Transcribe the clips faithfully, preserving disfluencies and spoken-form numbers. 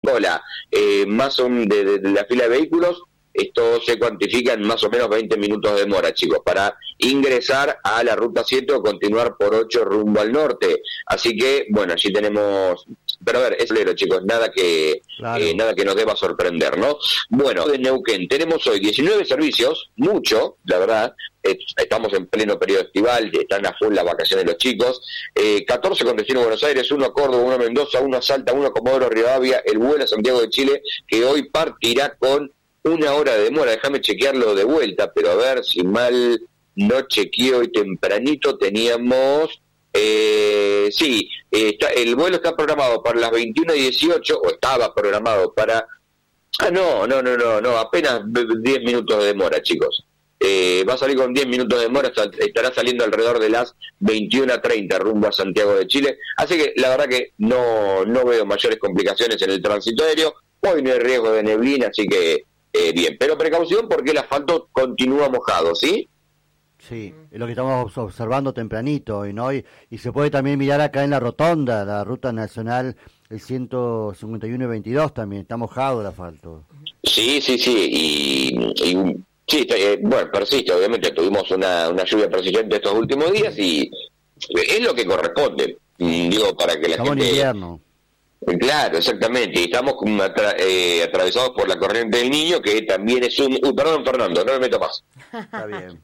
Hola, eh, más o menos de, de, de la fila de vehículos, esto se cuantifica en más o menos veinte minutos de demora, chicos, para ingresar a la ruta siete o continuar por ocho rumbo al norte. Así que, bueno, allí tenemos... Pero a ver, es lero, chicos, nada que claro. eh, nada que nos deba sorprender, ¿no? Bueno, de Neuquén tenemos hoy diecinueve servicios, mucho, la verdad, eh, estamos en pleno periodo estival, están a full las vacaciones de los chicos, eh, catorce con destino a Buenos Aires, uno a Córdoba, uno a Mendoza, uno a Salta, uno a Comodoro Rivadavia, el vuelo a Santiago de Chile, que hoy partirá con una hora de demora. Déjame chequearlo de vuelta, pero a ver si mal no chequeo, hoy tempranito teníamos... Eh, sí, eh, está, el vuelo está programado para las veintiuna dieciocho, o estaba programado para... Ah, no, no, no, no, no, apenas diez minutos de demora, chicos. Eh, va a salir con diez minutos de demora, estará saliendo alrededor de las veintiuna treinta rumbo a Santiago de Chile. Así que la verdad que no, no veo mayores complicaciones en el tránsito aéreo. Hoy no hay riesgo de neblina, así que eh, bien. Pero precaución porque el asfalto continúa mojado, ¿sí? Sí, es lo que estamos observando tempranito hoy, ¿no? Y, y se puede también mirar acá en la rotonda, la ruta nacional, el ciento cincuenta y uno y veintidós también, está mojado el asfalto. Sí, sí, sí, y, y sí, eh, bueno, persiste, obviamente tuvimos una, una lluvia persistente estos últimos días y es lo que corresponde, digo, para que la estamos gente... en invierno. Claro, exactamente, y estamos atra eh, atravesados por la corriente del Niño, que también es un... Uy, perdón, Fernando, no me meto más. Está bien.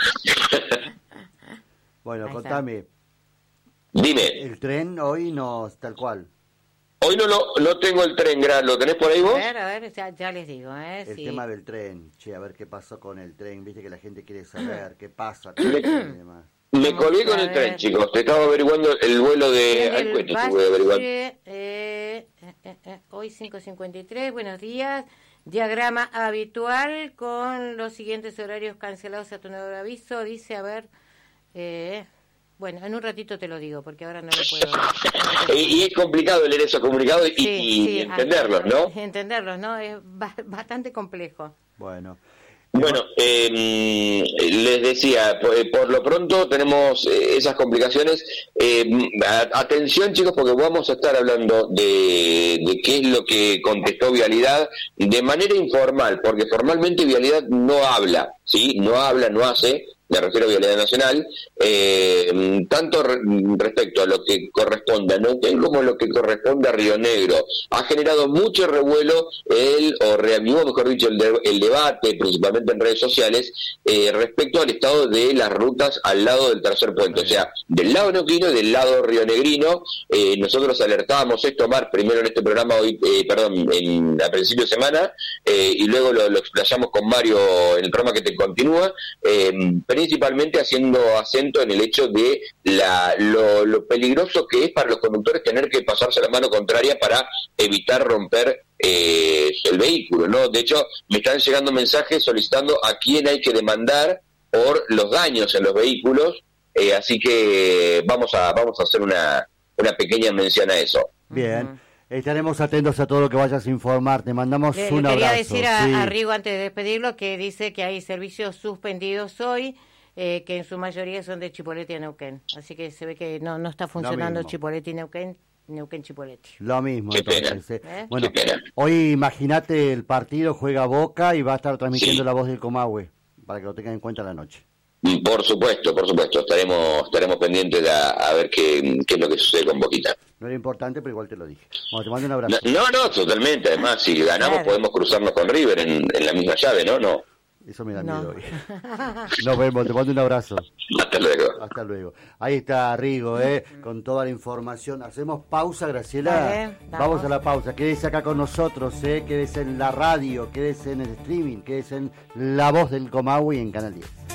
Bueno, contame. Dime. El tren hoy no, tal cual. Hoy no lo no tengo el tren, ¿lo tenés por ahí vos? A ver, a ver, ya, ya les digo, ¿eh? El sí. tema del tren, che, a ver qué pasó con el tren, viste que la gente quiere saber qué pasa con el tren y demás. Me colgué con el tren, chicos. Te estaba averiguando el vuelo de... Ay, cuento, te voy a averiguar. Eh, eh, eh, eh, hoy cinco cincuenta y tres, buenos días. Diagrama habitual con los siguientes horarios cancelados a tu nuevo aviso. Dice, a ver... Eh, bueno, en un ratito te lo digo, porque ahora no lo puedo... y, y es complicado leer esos comunicados y, sí, y sí, entenderlos, ¿no? Entenderlos, ¿no? Es ba bastante complejo. Bueno... Bueno, eh, les decía, por, por lo pronto tenemos eh, esas complicaciones. Eh, a, atención, chicos, porque vamos a estar hablando de, de qué es lo que contestó Vialidad de manera informal, porque formalmente Vialidad no habla, ¿sí? No habla, no hace, me refiero a Vialidad Nacional, eh, tanto re, respecto a lo que corresponde a Neuquén como lo que corresponde a Río Negro. Ha generado mucho revuelo, el, o reavivó, mejor dicho, el, de, el debate, principalmente en redes sociales, eh, respecto al estado de las rutas al lado del tercer puente, o sea, del lado neuquino y del lado rionegrino. Eh, nosotros alertábamos esto, Mar, primero en este programa, hoy, eh, perdón, en, a principio de semana, eh, y luego lo, lo explayamos con Mario en el programa que te continúa, eh, principalmente haciendo acento en el hecho de la, lo, lo peligroso que es para los conductores tener que pasarse la mano contraria para evitar romper eh, el vehículo, ¿no? De hecho, me están llegando mensajes solicitando a quién hay que demandar por los daños en los vehículos, eh, así que vamos a vamos a hacer una, una pequeña mención a eso. Bien. Uh-huh. Estaremos atentos a todo lo que vayas a informar. Te mandamos le, un le quería abrazo. decir a, sí. a Rigo, antes de despedirlo, que dice que hay servicios suspendidos hoy, eh, que en su mayoría son de Chipoleti a Neuquén. Así que se ve que no no está funcionando Chipoleti Neuquén, Neuquén Chipoleti. Lo mismo, Qué entonces. Pena. Eh. Bueno, hoy imagínate el partido, juega Boca y va a estar transmitiendo sí. la voz del Comahue, para que lo tengan en cuenta la noche. Por supuesto, por supuesto, estaremos estaremos pendientes de a, a ver qué, qué es lo que sucede con Boquita. No era importante, pero igual te lo dije. Bueno, te mando un abrazo. No, no, totalmente. Además, si ganamos claro. podemos cruzarnos con River en, en la misma llave, ¿no? No. Eso me da no. miedo hoy. Nos vemos, te mando un abrazo. Hasta luego. Hasta luego. Ahí está Rigo, ¿eh? Con toda la información. Hacemos pausa, Graciela. Vale, vamos. vamos a la pausa. Quédese acá con nosotros, ¿eh? Quédese en la radio, quédese en el streaming, quédese en La Voz del Comahue y en Canal diez.